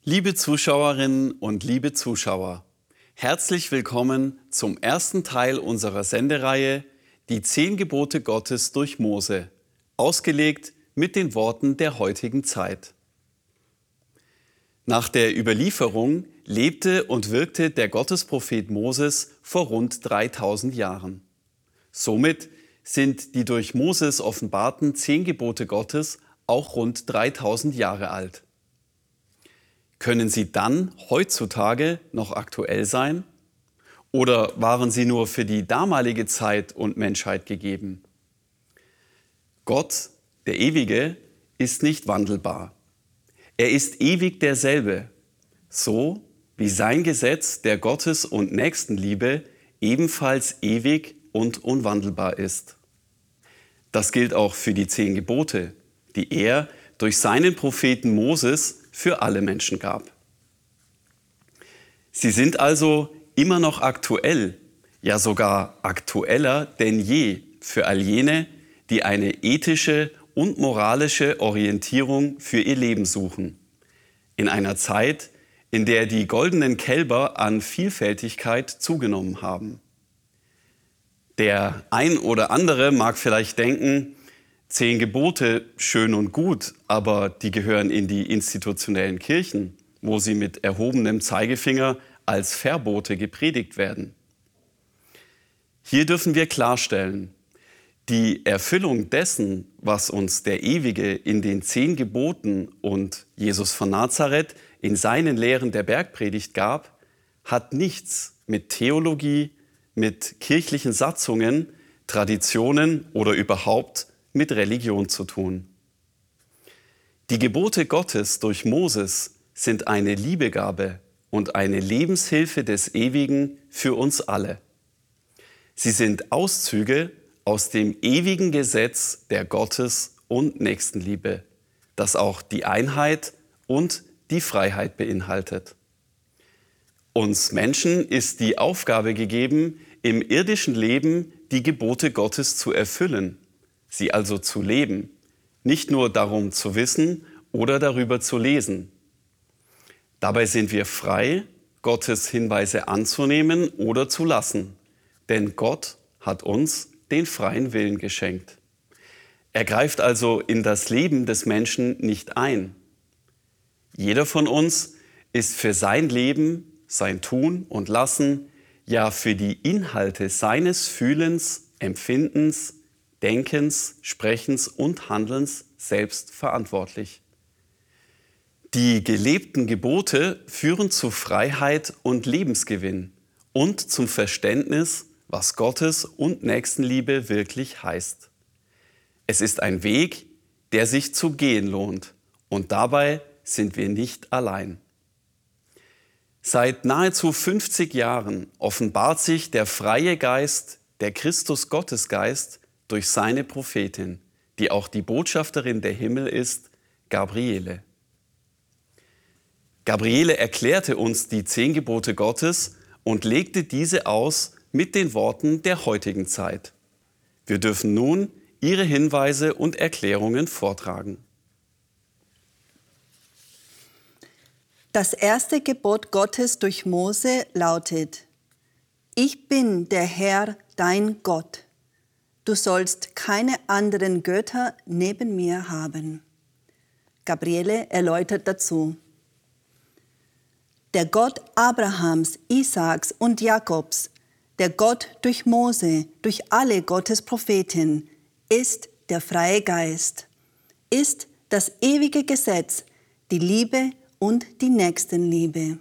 Liebe Zuschauerinnen und liebe Zuschauer, herzlich willkommen zum ersten Teil unserer Sendereihe Die 10 Gebote Gottes durch Mose, ausgelegt mit den Worten der heutigen Zeit. Nach der Überlieferung lebte und wirkte der Gottesprophet Moses vor rund 3000 Jahren. Somit sind die durch Moses offenbarten 10 Gebote Gottes auch rund 3000 Jahre alt. Können sie dann heutzutage noch aktuell sein? Oder waren sie nur für die damalige Zeit und Menschheit gegeben? Gott, der Ewige, ist nicht wandelbar. Er ist ewig derselbe, so wie sein Gesetz der Gottes- und Nächstenliebe ebenfalls ewig und unwandelbar ist. Das gilt auch für die 10 Gebote, die er durch seinen Propheten Moses für alle Menschen gab. Sie sind also immer noch aktuell, ja sogar aktueller denn je für all jene, die eine ethische und moralische Orientierung für ihr Leben suchen. In einer Zeit, in der die goldenen Kälber an Vielfältigkeit zugenommen haben. Der ein oder andere mag vielleicht denken, 10 Gebote, schön und gut, aber die gehören in die institutionellen Kirchen, wo sie mit erhobenem Zeigefinger als Verbote gepredigt werden. Hier dürfen wir klarstellen, die Erfüllung dessen, was uns der Ewige in den 10 Geboten und Jesus von Nazareth in seinen Lehren der Bergpredigt gab, hat nichts mit Theologie, mit kirchlichen Satzungen, Traditionen oder überhaupt mit Religion zu tun. Die Gebote Gottes durch Moses sind eine Liebegabe und eine Lebenshilfe des Ewigen für uns alle. Sie sind Auszüge aus dem ewigen Gesetz der Gottes- und Nächstenliebe, das auch die Einheit und die Freiheit beinhaltet. Uns Menschen ist die Aufgabe gegeben, im irdischen Leben die Gebote Gottes zu erfüllen, sie also zu leben, nicht nur darum zu wissen oder darüber zu lesen. Dabei sind wir frei, Gottes Hinweise anzunehmen oder zu lassen, denn Gott hat uns den freien Willen geschenkt. Er greift also in das Leben des Menschen nicht ein. Jeder von uns ist für sein Leben, sein Tun und Lassen, ja für die Inhalte seines Fühlens, Empfindens, Denkens, Sprechens und Handelns selbst verantwortlich. Die gelebten Gebote führen zu Freiheit und Lebensgewinn und zum Verständnis, was Gottes und Nächstenliebe wirklich heißt. Es ist ein Weg, der sich zu gehen lohnt, und dabei sind wir nicht allein. Seit nahezu 50 Jahren offenbart sich der freie Geist, der Christus-Gottesgeist, durch seine Prophetin, die auch die Botschafterin der Himmel ist, Gabriele. Gabriele erklärte uns die 10 Gebote Gottes und legte diese aus mit den Worten der heutigen Zeit. Wir dürfen nun ihre Hinweise und Erklärungen vortragen. Das erste Gebot Gottes durch Mose lautet: Ich bin der Herr, dein Gott. Du sollst keine anderen Götter neben mir haben. Gabriele erläutert dazu: Der Gott Abrahams, Isaaks und Jakobs, der Gott durch Mose, durch alle Gottes Propheten, ist der freie Geist, ist das ewige Gesetz, die Liebe und die Nächstenliebe.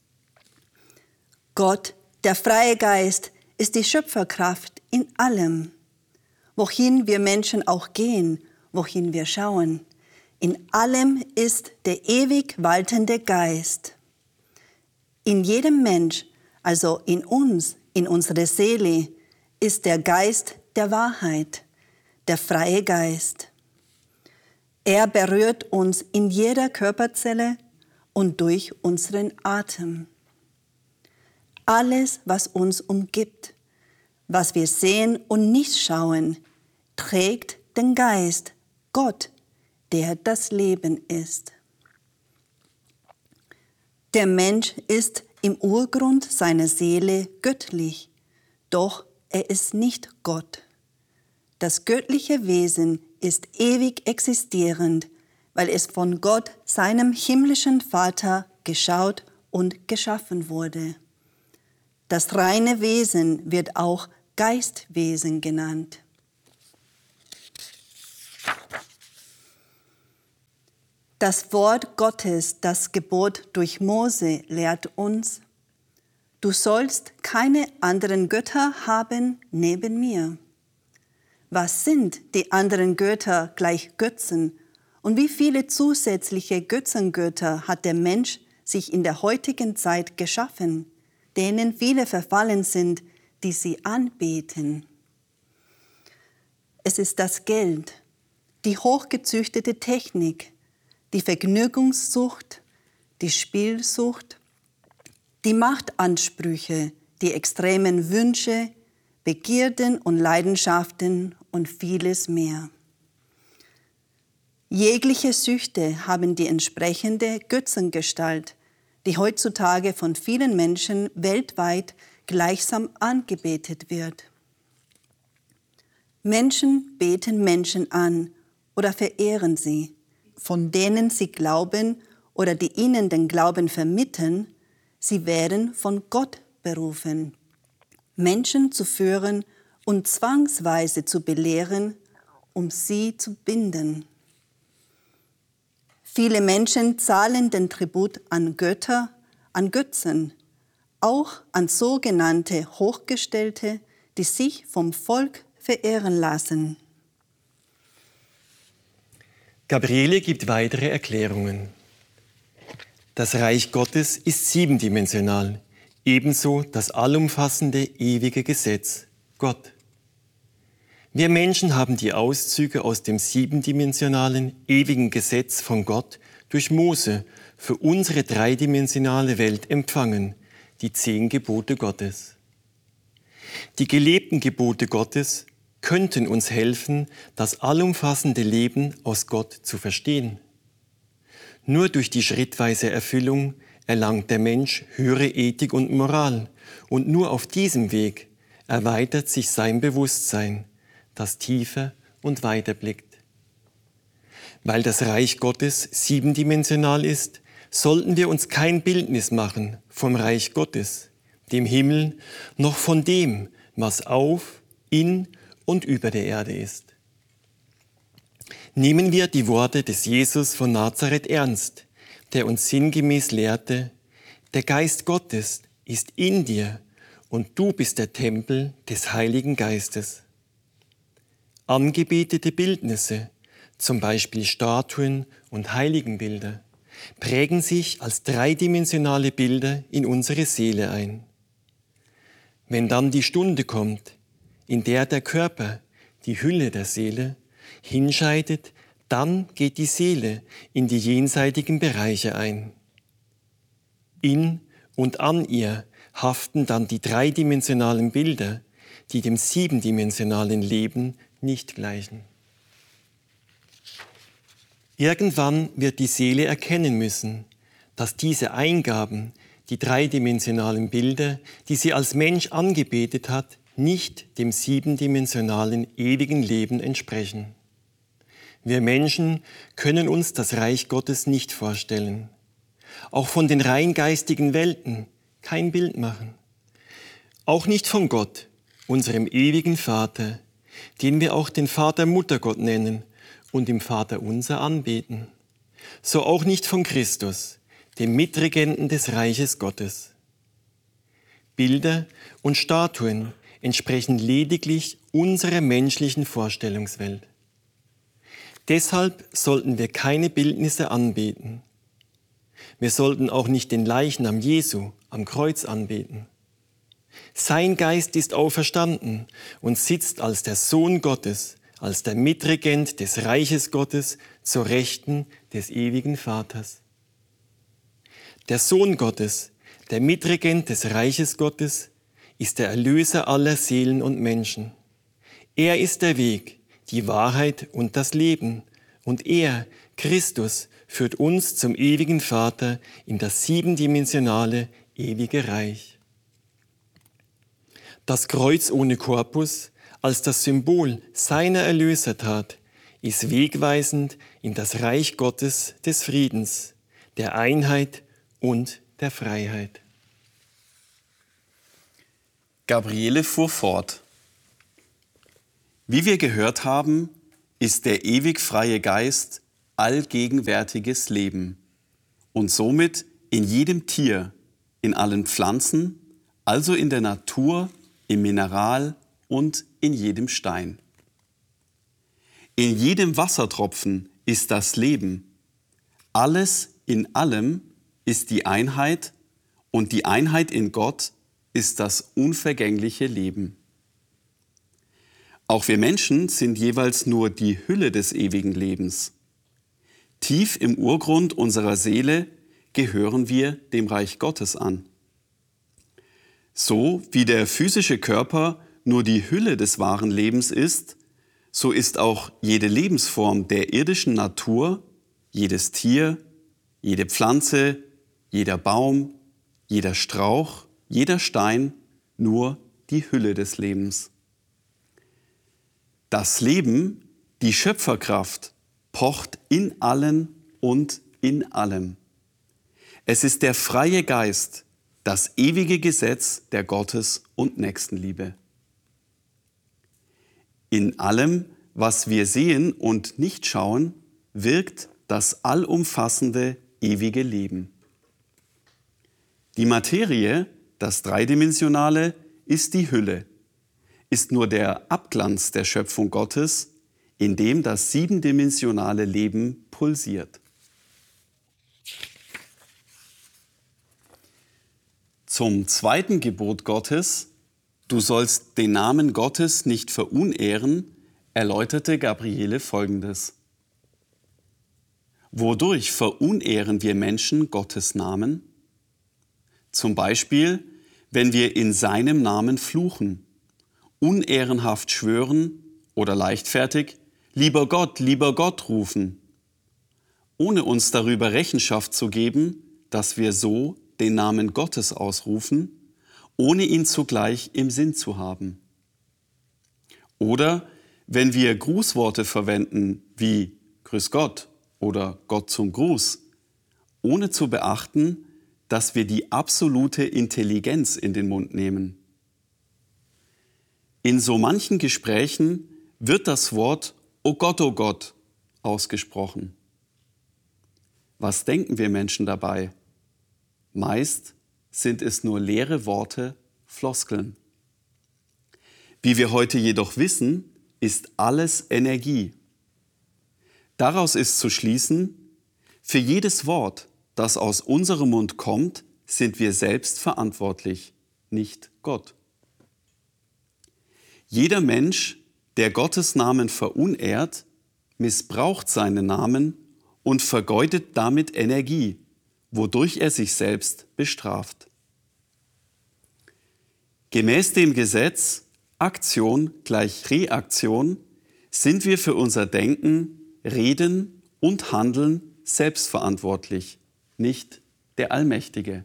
Gott, der freie Geist, ist die Schöpferkraft in allem. Wohin wir Menschen auch gehen, wohin wir schauen, in allem ist der ewig waltende Geist. In jedem Mensch, also in uns, in unserer Seele, ist der Geist der Wahrheit, der freie Geist. Er berührt uns in jeder Körperzelle und durch unseren Atem. Alles, was uns umgibt, was wir sehen und nicht schauen, trägt den Geist, Gott, der das Leben ist. Der Mensch ist im Urgrund seiner Seele göttlich, doch er ist nicht Gott. Das göttliche Wesen ist ewig existierend, weil es von Gott, seinem himmlischen Vater, geschaut und geschaffen wurde. Das reine Wesen wird auch Geistwesen genannt. Das Wort Gottes, das Gebot durch Mose, lehrt uns: Du sollst keine anderen Götter haben neben mir. Was sind die anderen Götter gleich Götzen? Und wie viele zusätzliche Götzengötter hat der Mensch sich in der heutigen Zeit geschaffen, denen viele verfallen sind, die sie anbeten? Es ist das Geld, die hochgezüchtete Technik, die Vergnügungssucht, die Spielsucht, die Machtansprüche, die extremen Wünsche, Begierden und Leidenschaften und vieles mehr. Jegliche Süchte haben die entsprechende Götzengestalt, die heutzutage von vielen Menschen weltweit gleichsam angebetet wird. Menschen beten Menschen an oder verehren sie, von denen sie glauben oder die ihnen den Glauben vermitteln, sie wären von Gott berufen, Menschen zu führen und zwangsweise zu belehren, um sie zu binden. Viele Menschen zahlen den Tribut an Götter, an Götzen, auch an sogenannte Hochgestellte, die sich vom Volk verehren lassen. Gabriele gibt weitere Erklärungen. Das Reich Gottes ist siebendimensional, ebenso das allumfassende ewige Gesetz, Gott. Wir Menschen haben die Auszüge aus dem siebendimensionalen, ewigen Gesetz von Gott durch Mose für unsere dreidimensionale Welt empfangen, die 10 Gebote Gottes. Die gelebten Gebote Gottes könnten uns helfen, das allumfassende Leben aus Gott zu verstehen. Nur durch die schrittweise Erfüllung erlangt der Mensch höhere Ethik und Moral, und nur auf diesem Weg erweitert sich sein Bewusstsein, das tiefer und weiter blickt. Weil das Reich Gottes siebendimensional ist, sollten wir uns kein Bildnis machen vom Reich Gottes, dem Himmel, noch von dem, was auf, in und über der Erde ist. Nehmen wir die Worte des Jesus von Nazareth ernst, der uns sinngemäß lehrte: Der Geist Gottes ist in dir und du bist der Tempel des Heiligen Geistes. Angebetete Bildnisse, zum Beispiel Statuen und Heiligenbilder, prägen sich als dreidimensionale Bilder in unsere Seele ein. Wenn dann die Stunde kommt, in der der Körper, die Hülle der Seele, hinscheidet, dann geht die Seele in die jenseitigen Bereiche ein. In und an ihr haften dann die dreidimensionalen Bilder, die dem siebendimensionalen Leben nicht gleichen. Irgendwann wird die Seele erkennen müssen, dass diese Eingaben, die dreidimensionalen Bilder, die sie als Mensch angebetet hat, nicht dem siebendimensionalen ewigen Leben entsprechen. Wir Menschen können uns das Reich Gottes nicht vorstellen. Auch von den rein geistigen Welten kein Bild machen. Auch nicht von Gott, unserem ewigen Vater, den wir auch den Vater-Mutter-Gott nennen und im Vaterunser anbeten. So auch nicht von Christus, dem Mitregenten des Reiches Gottes. Bilder und Statuen entsprechen lediglich unserer menschlichen Vorstellungswelt. Deshalb sollten wir keine Bildnisse anbeten. Wir sollten auch nicht den Leichnam Jesu am Kreuz anbeten. Sein Geist ist auferstanden und sitzt als der Sohn Gottes, als der Mitregent des Reiches Gottes zur Rechten des ewigen Vaters. Der Sohn Gottes, der Mitregent des Reiches Gottes, ist der Erlöser aller Seelen und Menschen. Er ist der Weg, die Wahrheit und das Leben. Und er, Christus, führt uns zum ewigen Vater in das siebendimensionale ewige Reich. Das Kreuz ohne Korpus als das Symbol seiner Erlösertat ist wegweisend in das Reich Gottes des Friedens, der Einheit und der Freiheit. Gabriele fuhr fort. Wie wir gehört haben, ist der ewig freie Geist allgegenwärtiges Leben und somit in jedem Tier, in allen Pflanzen, also in der Natur, im Mineral und in jedem Stein. In jedem Wassertropfen ist das Leben. Alles in allem ist die Einheit und die Einheit in Gott ist das unvergängliche Leben. Auch wir Menschen sind jeweils nur die Hülle des ewigen Lebens. Tief im Urgrund unserer Seele gehören wir dem Reich Gottes an. So wie der physische Körper nur die Hülle des wahren Lebens ist, so ist auch jede Lebensform der irdischen Natur, jedes Tier, jede Pflanze, jeder Baum, jeder Strauch, jeder Stein nur die Hülle des Lebens. Das Leben, die Schöpferkraft, pocht in allen und in allem. Es ist der freie Geist, das ewige Gesetz der Gottes- und Nächstenliebe. In allem, was wir sehen und nicht schauen, wirkt das allumfassende ewige Leben. Die Materie, das Dreidimensionale, ist die Hülle, ist nur der Abglanz der Schöpfung Gottes, in dem das siebendimensionale Leben pulsiert. Zum zweiten Gebot Gottes, du sollst den Namen Gottes nicht verunehren, erläuterte Gabriele Folgendes. Wodurch verunehren wir Menschen Gottes Namen? Zum Beispiel, wenn wir in seinem Namen fluchen, unehrenhaft schwören oder leichtfertig lieber Gott rufen, ohne uns darüber Rechenschaft zu geben, dass wir so den Namen Gottes ausrufen, ohne ihn zugleich im Sinn zu haben. Oder wenn wir Grußworte verwenden wie Grüß Gott oder Gott zum Gruß, ohne zu beachten, dass wir die absolute Intelligenz in den Mund nehmen. In so manchen Gesprächen wird das Wort oh Gott, ausgesprochen. Was denken wir Menschen dabei? Meist sind es nur leere Worte, Floskeln. Wie wir heute jedoch wissen, ist alles Energie. Daraus ist zu schließen, für jedes Wort, das aus unserem Mund kommt, sind wir selbst verantwortlich, nicht Gott. Jeder Mensch, der Gottes Namen verunehrt, missbraucht seinen Namen und vergeudet damit Energie, wodurch er sich selbst bestraft. Gemäß dem Gesetz Aktion gleich Reaktion sind wir für unser Denken, Reden und Handeln selbstverantwortlich, nicht der Allmächtige.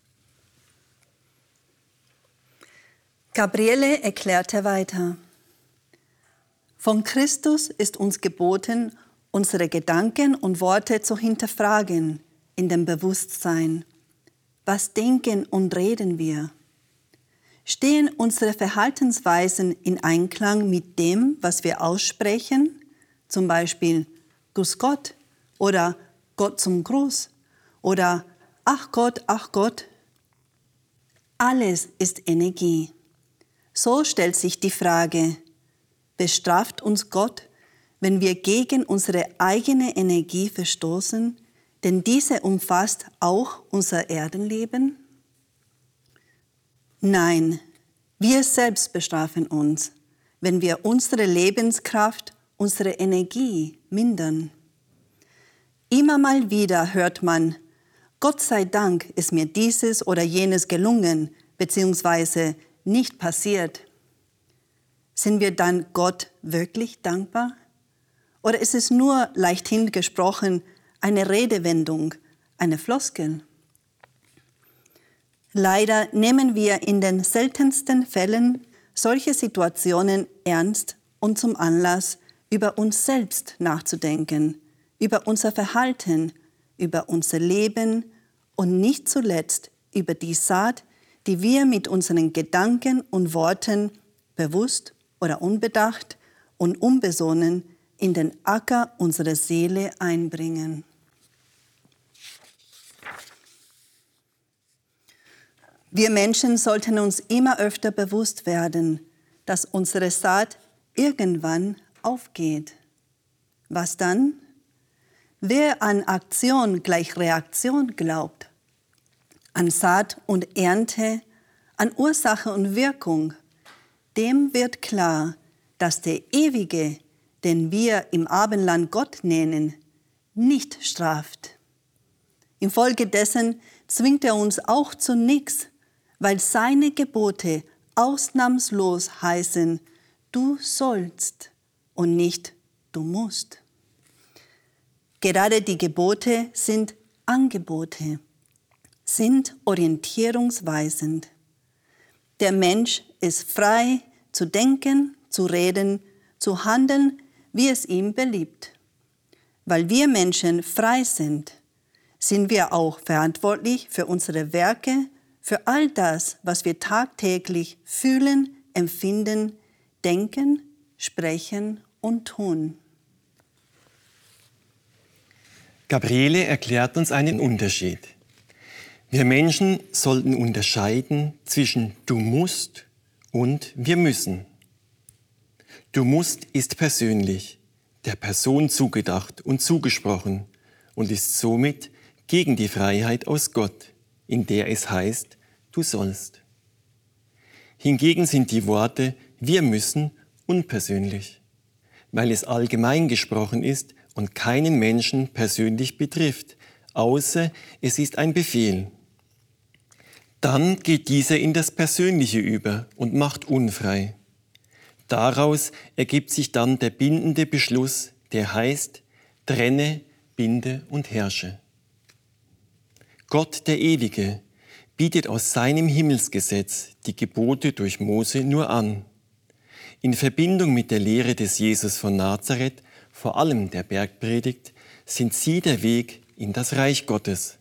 Gabriele erklärte weiter. Von Christus ist uns geboten, unsere Gedanken und Worte zu hinterfragen in dem Bewusstsein. Was denken und reden wir? Stehen unsere Verhaltensweisen in Einklang mit dem, was wir aussprechen? Zum Beispiel Grüß Gott oder Gott zum Gruß oder Ach Gott, ach Gott. Alles ist Energie. So stellt sich die Frage, bestraft uns Gott, wenn wir gegen unsere eigene Energie verstoßen, denn diese umfasst auch unser Erdenleben? Nein, wir selbst bestrafen uns, wenn wir unsere Lebenskraft, unsere Energie mindern. Immer mal wieder hört man, Gott sei Dank ist mir dieses oder jenes gelungen bzw. nicht passiert. Sind wir dann Gott wirklich dankbar? Oder ist es nur leichthin gesprochen eine Redewendung, eine Floskel. Leider nehmen wir in den seltensten Fällen solche Situationen ernst und zum Anlass, über uns selbst nachzudenken, über unser Verhalten, über unser Leben und nicht zuletzt über die Saat, die wir mit unseren Gedanken und Worten bewusst oder unbedacht und unbesonnen in den Acker unserer Seele einbringen. Wir Menschen sollten uns immer öfter bewusst werden, dass unsere Saat irgendwann aufgeht. Was dann? Wer an Aktion gleich Reaktion glaubt, an Saat und Ernte, an Ursache und Wirkung, dem wird klar, dass der Ewige, den wir im Abendland Gott nennen, nicht straft. Infolgedessen zwingt er uns auch zu nichts, weil seine Gebote ausnahmslos heißen, du sollst und nicht du musst. Gerade die Gebote sind Angebote, sind orientierungsweisend. Der Mensch ist frei zu denken, zu reden, zu handeln, wie es ihm beliebt. Weil wir Menschen frei sind wir auch verantwortlich für unsere Werke, für all das, was wir tagtäglich fühlen, empfinden, denken, sprechen und tun. Gabriele erklärt uns einen Unterschied. Wir Menschen sollten unterscheiden zwischen du musst und wir müssen. Du musst ist persönlich, der Person zugedacht und zugesprochen und ist somit gegen die Freiheit aus Gott, in der es heißt, du sollst. Hingegen sind die Worte wir müssen unpersönlich, weil es allgemein gesprochen ist und keinen Menschen persönlich betrifft, außer es ist ein Befehl. Dann geht dieser in das Persönliche über und macht unfrei. Daraus ergibt sich dann der bindende Beschluss, der heißt, trenne, binde und herrsche. Gott, der Ewige, bietet aus seinem Himmelsgesetz die Gebote durch Mose nur an. In Verbindung mit der Lehre des Jesus von Nazareth, vor allem der Bergpredigt, sind sie der Weg in das Reich Gottes.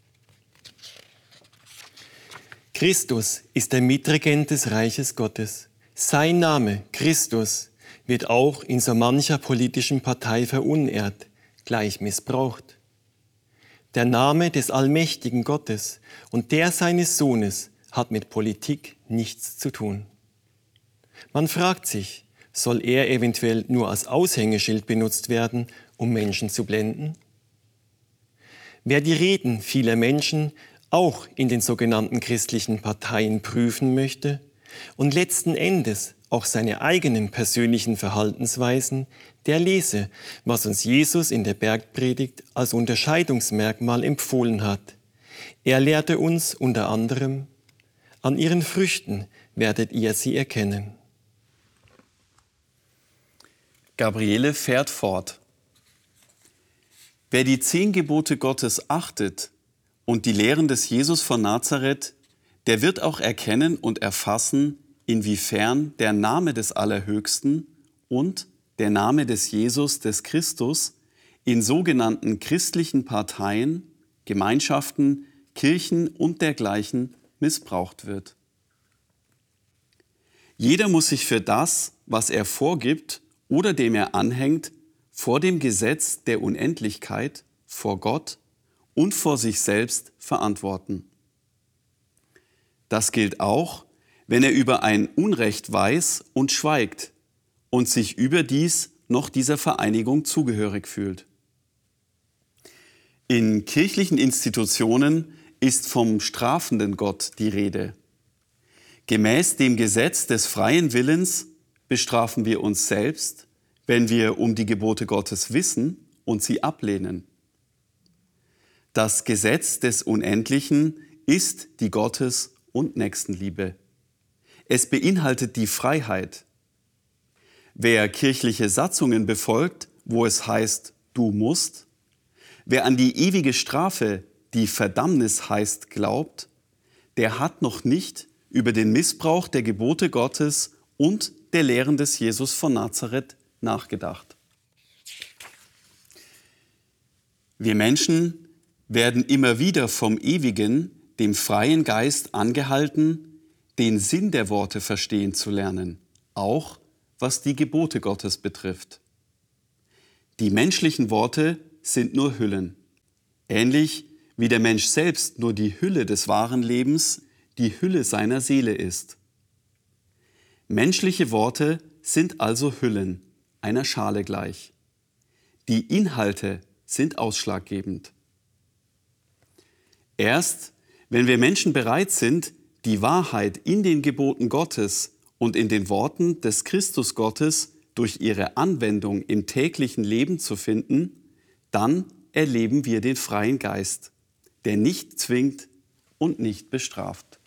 Christus ist der Mitregent des Reiches Gottes. Sein Name, Christus, wird auch in so mancher politischen Partei verunehrt, gleich missbraucht. Der Name des allmächtigen Gottes und der seines Sohnes hat mit Politik nichts zu tun. Man fragt sich, soll er eventuell nur als Aushängeschild benutzt werden, um Menschen zu blenden? Wer die Reden vieler Menschen auch in den sogenannten christlichen Parteien prüfen möchte und letzten Endes auch seine eigenen persönlichen Verhaltensweisen, der lese, was uns Jesus in der Bergpredigt als Unterscheidungsmerkmal empfohlen hat. Er lehrte uns unter anderem, an ihren Früchten werdet ihr sie erkennen. Gabriele fährt fort. Wer die 10 Gebote Gottes achtet und die Lehren des Jesus von Nazareth, der wird auch erkennen und erfassen, inwiefern der Name des Allerhöchsten und der Name des Jesus, des Christus, in sogenannten christlichen Parteien, Gemeinschaften, Kirchen und dergleichen missbraucht wird. Jeder muss sich für das, was er vorgibt oder dem er anhängt, vor dem Gesetz der Unendlichkeit, vor Gott und vor sich selbst verantworten. Das gilt auch, wenn er über ein Unrecht weiß und schweigt und sich überdies noch dieser Vereinigung zugehörig fühlt. In kirchlichen Institutionen ist vom strafenden Gott die Rede. Gemäß dem Gesetz des freien Willens bestrafen wir uns selbst, wenn wir um die Gebote Gottes wissen und sie ablehnen. Das Gesetz des Unendlichen ist die Gottes- und Nächstenliebe. Es beinhaltet die Freiheit. Wer kirchliche Satzungen befolgt, wo es heißt, du musst, Wer an die ewige Strafe, die Verdammnis heißt, glaubt, der hat noch nicht über den Missbrauch der Gebote Gottes und der Lehren des Jesus von Nazareth nachgedacht. Wir Menschen werden immer wieder vom Ewigen, dem freien Geist angehalten, den Sinn der Worte verstehen zu lernen, auch was die Gebote Gottes betrifft. Die menschlichen Worte sind nur Hüllen, ähnlich wie der Mensch selbst nur die Hülle des wahren Lebens, die Hülle seiner Seele ist. Menschliche Worte sind also Hüllen, einer Schale gleich. Die Inhalte sind ausschlaggebend. Erst wenn wir Menschen bereit sind, die Wahrheit in den Geboten Gottes und in den Worten des Christus Gottes durch ihre Anwendung im täglichen Leben zu finden, dann erleben wir den freien Geist, der nicht zwingt und nicht bestraft.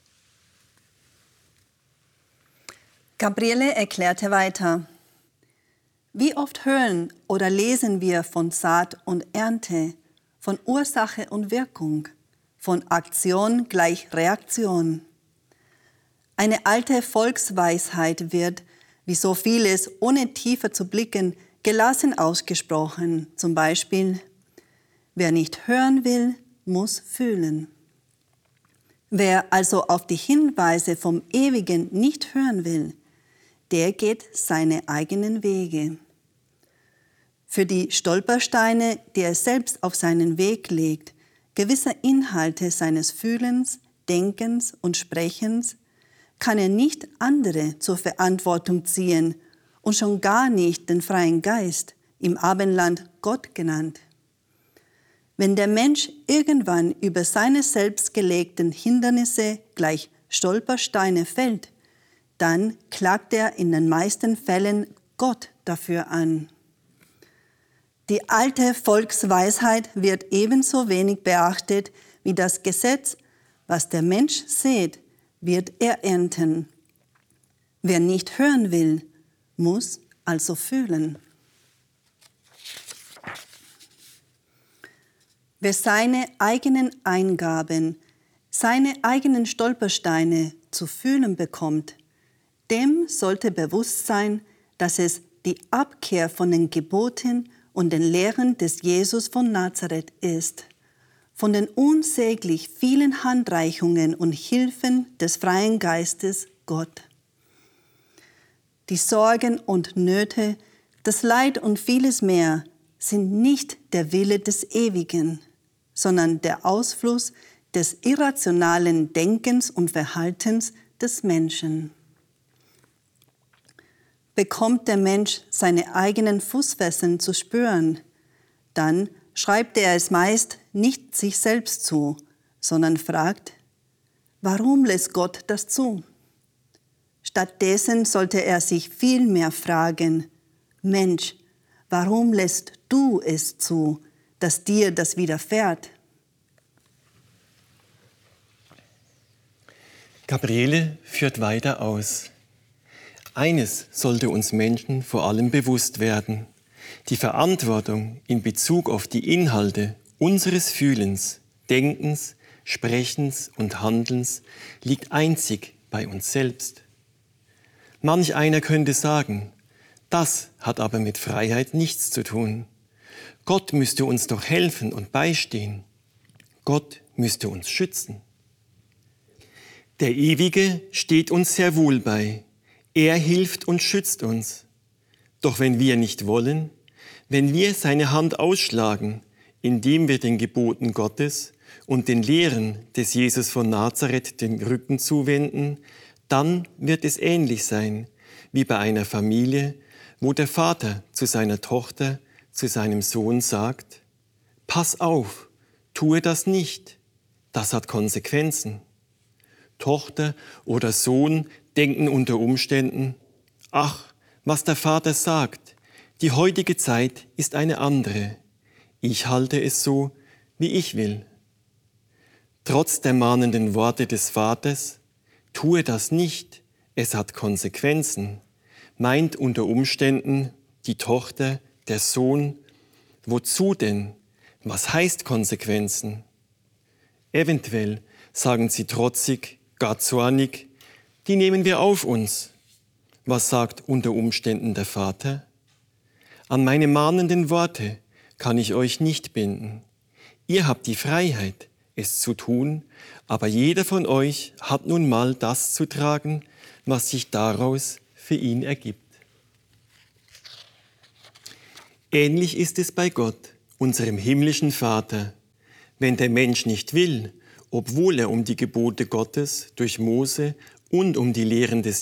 Gabriele erklärte weiter: Wie oft hören oder lesen wir von Saat und Ernte, von Ursache und Wirkung, von Aktion gleich Reaktion. Eine alte Volksweisheit wird, wie so vieles, ohne tiefer zu blicken, gelassen ausgesprochen. Zum Beispiel: Wer nicht hören will, muss fühlen. Wer also auf die Hinweise vom Ewigen nicht hören will, der geht seine eigenen Wege. Für die Stolpersteine, die er selbst auf seinen Weg legt, gewisse Inhalte seines Fühlens, Denkens und Sprechens, kann er nicht andere zur Verantwortung ziehen und schon gar nicht den freien Geist, im Abendland Gott genannt. Wenn der Mensch irgendwann über seine selbst gelegten Hindernisse gleich Stolpersteine fällt, dann klagt er in den meisten Fällen Gott dafür an. Die alte Volksweisheit wird ebenso wenig beachtet wie das Gesetz: Was der Mensch sät, wird er ernten. Wer nicht hören will, muss also fühlen. Wer seine eigenen Eingaben, seine eigenen Stolpersteine zu fühlen bekommt, dem sollte bewusst sein, dass es die Abkehr von den Geboten und den Lehren des Jesus von Nazareth ist, von den unsäglich vielen Handreichungen und Hilfen des freien Geistes Gott. Die Sorgen und Nöte, das Leid und vieles mehr sind nicht der Wille des Ewigen, sondern der Ausfluss des irrationalen Denkens und Verhaltens des Menschen. Bekommt der Mensch seine eigenen Fußfesseln zu spüren, dann schreibt er es meist nicht sich selbst zu, sondern fragt: Warum lässt Gott das zu? Stattdessen sollte er sich vielmehr fragen: Mensch, warum lässt du es zu, dass dir das widerfährt? Gabriele führt weiter aus: Eines sollte uns Menschen vor allem bewusst werden: Die Verantwortung in Bezug auf die Inhalte unseres Fühlens, Denkens, Sprechens und Handelns liegt einzig bei uns selbst. Manch einer könnte sagen: Das hat aber mit Freiheit nichts zu tun. Gott müsste uns doch helfen und beistehen. Gott müsste uns schützen. Der Ewige steht uns sehr wohl bei. Er hilft und schützt uns. Doch wenn wir nicht wollen, wenn wir seine Hand ausschlagen, indem wir den Geboten Gottes und den Lehren des Jesus von Nazareth den Rücken zuwenden, dann wird es ähnlich sein wie bei einer Familie, wo der Vater zu seiner Tochter, zu seinem Sohn sagt: Pass auf, tue das nicht, das hat Konsequenzen. Tochter oder Sohn denken unter Umständen: Ach, was der Vater sagt, die heutige Zeit ist eine andere. Ich halte es so, wie ich will. Trotz der mahnenden Worte des Vaters: Tue das nicht, es hat Konsequenzen, meint unter Umständen die Tochter, der Sohn: Wozu denn? Was heißt Konsequenzen? Eventuell sagen sie trotzig, gar zornig, die nehmen wir auf uns. Was sagt unter Umständen der Vater? An meine mahnenden Worte kann ich euch nicht binden. Ihr habt die Freiheit, es zu tun, aber jeder von euch hat nun mal das zu tragen, was sich daraus für ihn ergibt. Ähnlich ist es bei Gott, unserem himmlischen Vater. Wenn der Mensch nicht will, obwohl er um die Gebote Gottes durch Mose und um die Lehren des